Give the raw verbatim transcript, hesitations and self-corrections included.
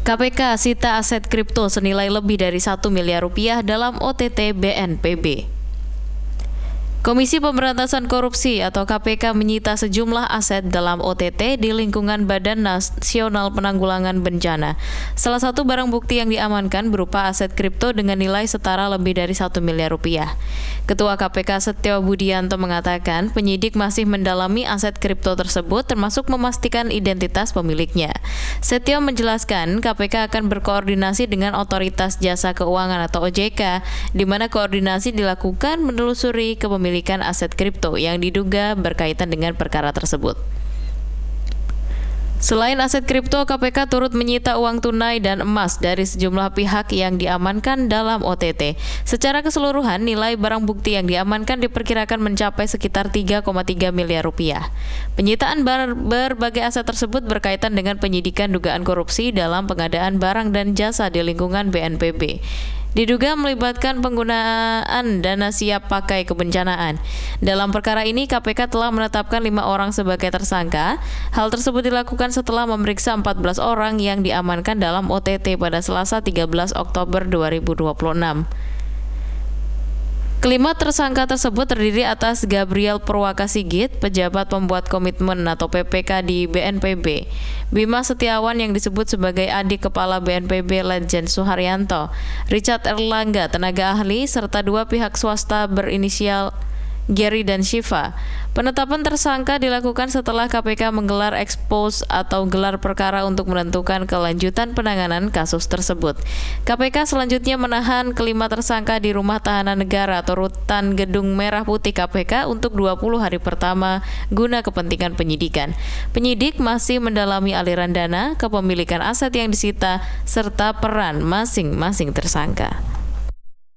K P K sita aset kripto senilai lebih dari satu miliar rupiah dalam O T T B N P B. Komisi Pemberantasan Korupsi atau K P K menyita sejumlah aset dalam O T T di lingkungan Badan Nasional Penanggulangan Bencana. Salah satu barang bukti yang diamankan berupa aset kripto dengan nilai setara lebih dari satu miliar rupiah. Ketua K P K Setio Budianto mengatakan penyidik masih mendalami aset kripto tersebut termasuk memastikan identitas pemiliknya. Setio menjelaskan K P K akan berkoordinasi dengan Otoritas Jasa Keuangan atau O J K, di mana koordinasi dilakukan menelusuri kepemilikan aset kripto yang diduga berkaitan dengan perkara tersebut. Selain aset kripto, K P K turut menyita uang tunai dan emas dari sejumlah pihak yang diamankan dalam O T T. Secara keseluruhan, nilai barang bukti yang diamankan diperkirakan mencapai sekitar tiga koma tiga miliar rupiah. Penyitaan ber berbagai aset tersebut berkaitan dengan penyidikan dugaan korupsi dalam pengadaan barang dan jasa di lingkungan B N P B. Diduga melibatkan penggunaan dana siap pakai kebencanaan. Dalam perkara ini, K P K telah menetapkan lima orang sebagai tersangka. Hal tersebut dilakukan setelah memeriksa empat belas orang yang diamankan dalam O T T pada Selasa tiga belas Oktober dua ribu dua puluh enam. Kelima tersangka tersebut terdiri atas Gabriel Purwaka Sigit, pejabat pembuat komitmen atau P P K di B N P B, Bima Setiawan yang disebut sebagai adik kepala B N P B Legend Suharyanto, Richard Erlangga, tenaga ahli, serta dua pihak swasta berinisial Gary dan Shiva. Penetapan tersangka dilakukan setelah K P K menggelar ekspos atau gelar perkara untuk menentukan kelanjutan penanganan kasus tersebut. K P K selanjutnya menahan kelima tersangka di Rumah Tahanan Negara atau Rutan Gedung Merah Putih K P K untuk dua puluh hari pertama guna kepentingan penyidikan. Penyidik masih mendalami aliran dana, kepemilikan aset yang disita, serta peran masing-masing tersangka.